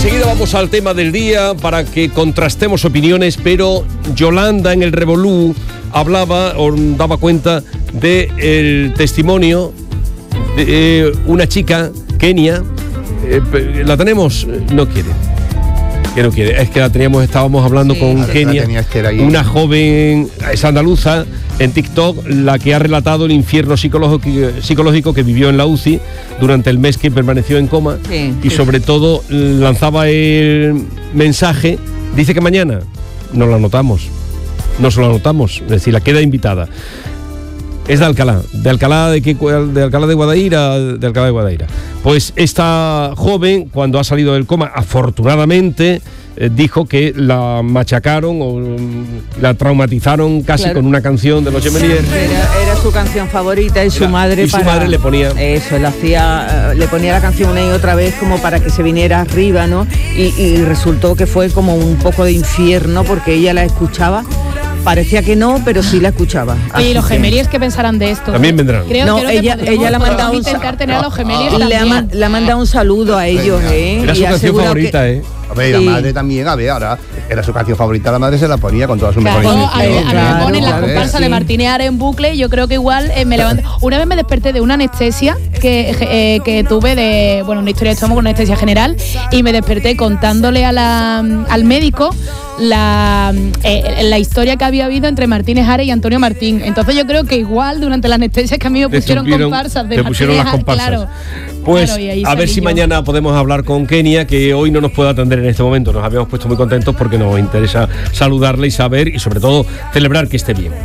Enseguida vamos al tema del día para que contrastemos opiniones, pero Yolanda en el Revolú hablaba o daba cuenta del testimonio de una chica, Kenia. ¿La tenemos? No quiere. Que no quiere. Es que la teníamos, estábamos hablando con Kenia, una joven, es andaluza, en TikTok, la que ha relatado el infierno psicológico que vivió en la UCI durante el mes que permaneció en coma. Y sobre todo lanzaba el mensaje, dice que mañana nos la anotamos, es decir, la queda invitada. Es de Alcalá de Guadaira. Pues esta joven, cuando ha salido del coma, afortunadamente, dijo que la machacaron o la traumatizaron casi con una canción de los Gemeliers. Era su canción favorita y su madre le ponía eso, le ponía la canción una y otra vez como para que se viniera arriba, ¿no? Y resultó que fue como un poco de infierno porque ella la escuchaba. Parecía que no, pero sí la escuchaba. Oye, ¿y los Gemeliers qué pensarán de esto? También vendrán. Creo que ella le ha mandado intentar tener a los Gemeliers le ha mandado un saludo a ellos, Era su canción favorita, A ver, la madre también, ahora era su canción favorita, la madre se la ponía con todas sus mejores intenciones. A mí me ponen la comparsa de Martínez Ares en bucle y yo creo que igual me levanté. Una vez me desperté de una anestesia que tuve de, una historia de estómago, una anestesia general, y me desperté contándole al médico la historia que había habido entre Martínez Ares y Antonio Martín. Entonces yo creo que igual durante la anestesia que a mí me pusieron comparsas de Martínez Ares, claro. Pues a ver si mañana podemos hablar con Kenia, que hoy no nos puede atender en este momento. Nos habíamos puesto muy contentos porque nos interesa saludarle y saber y sobre todo celebrar que esté bien.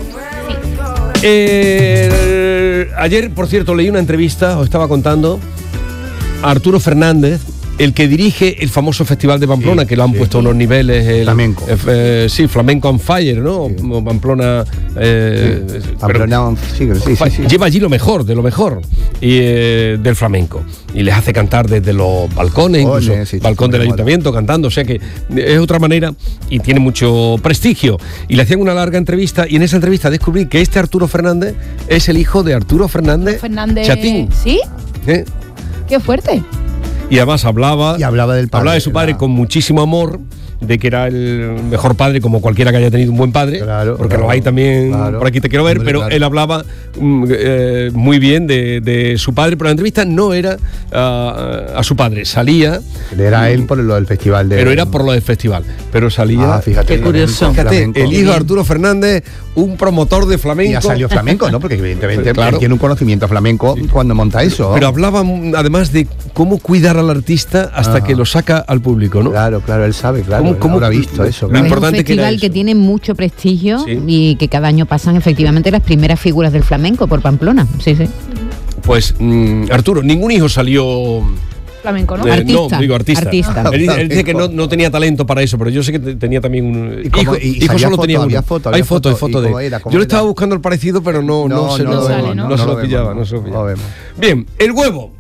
Ayer, por cierto, leí una entrevista, os estaba contando, a Arturo Fernández, el que dirige el famoso Festival de Pamplona, que lo han puesto a unos niveles... Flamenco. Flamenco on Fire, ¿no? Sí. Pamplona... Pamplona lleva allí lo mejor, de lo mejor del flamenco. Y les hace cantar desde los balcones, incluso balcón del ayuntamiento, cantando. O sea que es otra manera y tiene mucho prestigio. Y le hacían una larga entrevista y en esa entrevista descubrí que este Arturo Fernández es el hijo de Arturo Fernández Chatín. ¿Sí? ¡Qué fuerte! Y además hablaba del padre, de su padre con muchísimo amor, de que era el mejor padre, como cualquiera que haya tenido un buen padre, porque lo hay también, por aquí te quiero ver, pero él hablaba muy bien de su padre, pero la entrevista no era a su padre, salía... Era él por lo del festival Pero era por lo del festival, pero salía... Fíjate, qué curioso. Fíjate, el hijo de Arturo Fernández, un promotor de flamenco... Y ha salido flamenco, ¿no? Porque evidentemente él tiene un conocimiento flamenco cuando monta eso. Pero hablaba además de cómo cuidar al artista hasta que lo saca al público, ¿no? Claro, él sabe, ¿Cómo ha visto eso? Lo importante es un festival que tiene mucho prestigio y que cada año pasan efectivamente las primeras figuras del flamenco por Pamplona. Sí. Pues Arturo, ningún hijo salió... flamenco, ¿no? Artista. Él dice que no tenía talento para eso, pero yo sé que tenía también un hijo solo tenía uno. Hay foto de él. Yo le estaba buscando el parecido, pero no se lo pillaba. Bien, el huevo.